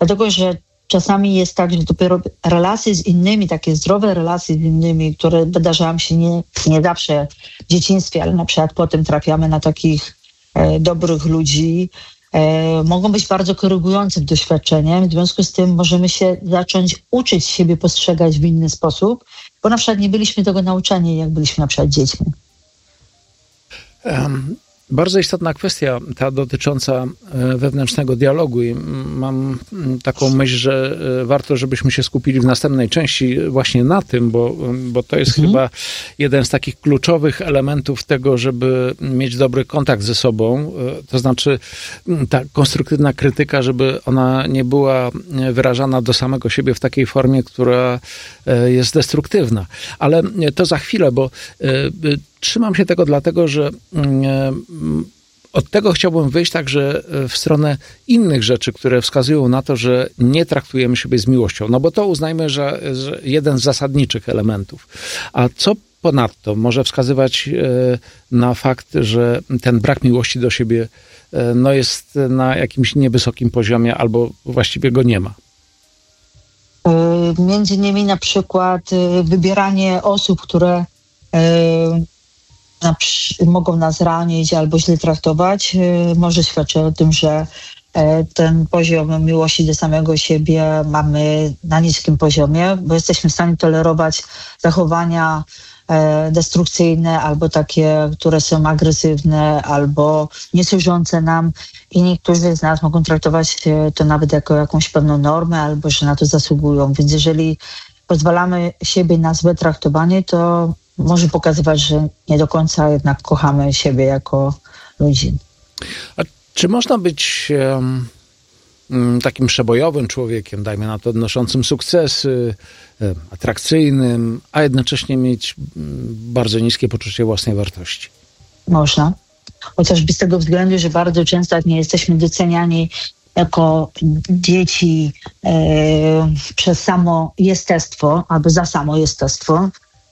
Dlatego, że czasami jest tak, że dopiero relacje z innymi, takie zdrowe relacje z innymi, które wydarzają się nie zawsze w dzieciństwie, ale na przykład potem trafiamy na takich dobrych ludzi, mogą być bardzo korygującym doświadczeniem. W związku z tym możemy się zacząć uczyć siebie postrzegać w inny sposób, bo na przykład nie byliśmy tego nauczeni, jak byliśmy na przykład dziećmi. Bardzo istotna kwestia, ta dotycząca wewnętrznego dialogu i mam taką myśl, że warto, żebyśmy się skupili w następnej części właśnie na tym, bo to jest chyba jeden z takich kluczowych elementów tego, żeby mieć dobry kontakt ze sobą, to znaczy ta konstruktywna krytyka, żeby ona nie była wyrażana do samego siebie w takiej formie, która jest destruktywna. Ale to za chwilę, bo trzymam się tego dlatego, że od tego chciałbym wyjść także w stronę innych rzeczy, które wskazują na to, że nie traktujemy siebie z miłością. No bo to uznajmy, że jeden z zasadniczych elementów. A co ponadto może wskazywać na fakt, że ten brak miłości do siebie jest na jakimś niewysokim poziomie albo właściwie go nie ma? Między innymi na przykład wybieranie osób, które mogą nas ranić albo źle traktować, może świadczyć o tym, że ten poziom miłości do samego siebie mamy na niskim poziomie, bo jesteśmy w stanie tolerować zachowania destrukcyjne albo takie, które są agresywne albo niesłużące nam i niektórzy z nas mogą traktować to nawet jako jakąś pewną normę albo że na to zasługują. Więc jeżeli pozwalamy siebie na złe traktowanie, to może pokazywać, że nie do końca jednak kochamy siebie jako ludzi. A czy można być takim przebojowym człowiekiem, dajmy na to, odnoszącym sukcesy, atrakcyjnym, a jednocześnie mieć bardzo niskie poczucie własnej wartości? Można. Chociażby z tego względu, że bardzo często nie jesteśmy doceniani jako dzieci przez samo jestestwo albo za samo jestestwo.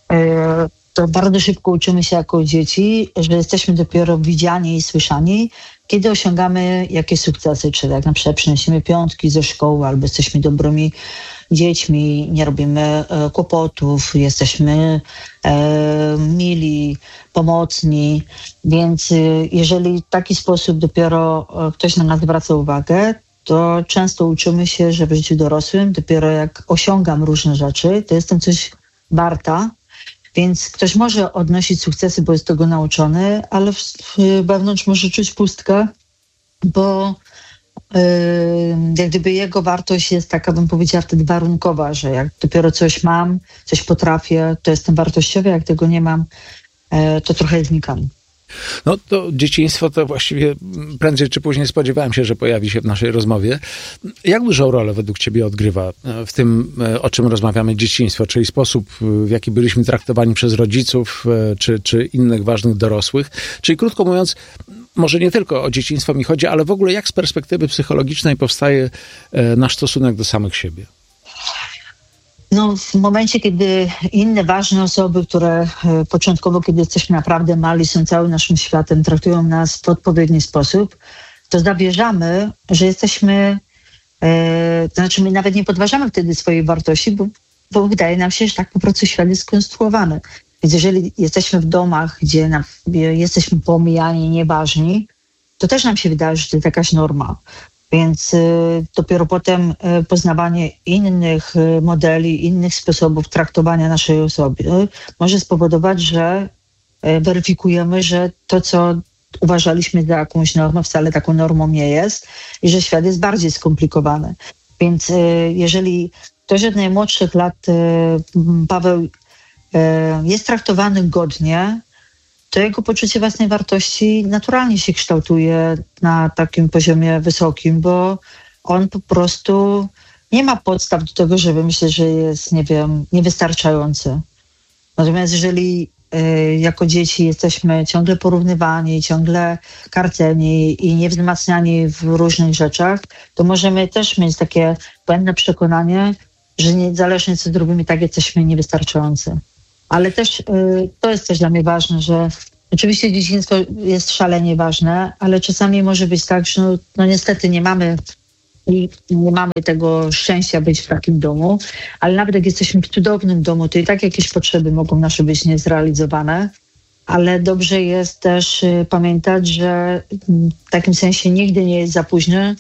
To bardzo szybko uczymy się jako dzieci, że jesteśmy dopiero widziani i słyszani, kiedy osiągamy jakieś sukcesy, czy jak na przykład przynosimy piątki ze szkoły, albo jesteśmy dobrymi dziećmi, nie robimy kłopotów, jesteśmy mili, pomocni. Więc jeżeli w taki sposób dopiero ktoś na nas zwraca uwagę, to często uczymy się, że w życiu dorosłym dopiero jak osiągam różne rzeczy, to jestem coś warta. Więc ktoś może odnosić sukcesy, bo jest tego nauczony, ale wewnątrz może czuć pustkę, bo jak gdyby jego wartość jest taka, bym powiedziała, wtedy warunkowa, że jak dopiero coś mam, coś potrafię, to jestem wartościowy, jak tego nie mam, to trochę znikam. No to dzieciństwo to właściwie prędzej czy później spodziewałem się, że pojawi się w naszej rozmowie. Jak dużą rolę według ciebie odgrywa w tym, o czym rozmawiamy, dzieciństwo, czyli sposób, w jaki byliśmy traktowani przez rodziców czy innych ważnych dorosłych? Czyli krótko mówiąc, może nie tylko o dzieciństwo mi chodzi, ale w ogóle jak z perspektywy psychologicznej powstaje nasz stosunek do samych siebie? No, w momencie, kiedy inne ważne osoby, które początkowo, kiedy jesteśmy naprawdę mali, są całym naszym światem, traktują nas w odpowiedni sposób, to zawierzamy, że jesteśmy, to znaczy my nawet nie podważamy wtedy swojej wartości, bo wydaje nam się, że tak po prostu świat jest skonstruowany. Więc jeżeli jesteśmy w domach, gdzie jesteśmy pomijani, nieważni, to też nam się wydaje, że to jest jakaś norma. Więc dopiero potem poznawanie innych modeli, innych sposobów traktowania naszej osoby może spowodować, że weryfikujemy, że to, co uważaliśmy za jakąś normę, wcale taką normą nie jest i że świat jest bardziej skomplikowany. Więc jeżeli ktoś od najmłodszych lat, Paweł, jest traktowany godnie, to jego poczucie własnej wartości naturalnie się kształtuje na takim poziomie wysokim, bo on po prostu nie ma podstaw do tego, żeby myśleć, że jest, nie wiem, niewystarczający. Natomiast jeżeli jako dzieci jesteśmy ciągle porównywani, ciągle karceni i niewzmacniani w różnych rzeczach, to możemy też mieć takie błędne przekonanie, że niezależnie co zrobimy, tak jesteśmy niewystarczający. Ale też to jest też dla mnie ważne, że oczywiście dzieciństwo jest szalenie ważne, ale czasami może być tak, że no niestety nie mamy i nie mamy tego szczęścia być w takim domu, ale nawet jak jesteśmy w cudownym domu, to i tak jakieś potrzeby mogą nasze być niezrealizowane, ale dobrze jest też pamiętać, że w takim sensie nigdy nie jest za późno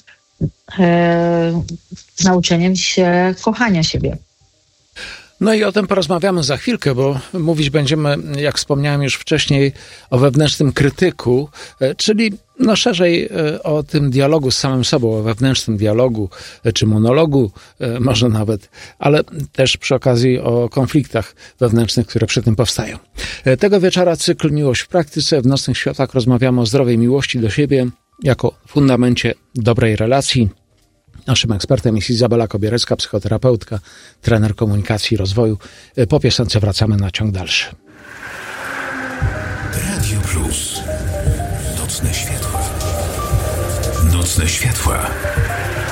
z nauczeniem się kochania siebie. No i o tym porozmawiamy za chwilkę, bo mówić będziemy, jak wspomniałem już wcześniej, o wewnętrznym krytyku, czyli szerzej o tym dialogu z samym sobą, o wewnętrznym dialogu, czy monologu może nawet, ale też przy okazji o konfliktach wewnętrznych, które przy tym powstają. Tego wieczora cykl Miłość w praktyce. W Nocnych Światłach rozmawiamy o zdrowej miłości do siebie jako fundamencie dobrej relacji. Naszym ekspertem jest Izabela Kobierecka, psychoterapeutka, trener komunikacji i rozwoju. Po piosence wracamy na ciąg dalszy. Radio Plus. Nocne światła. Nocne światła.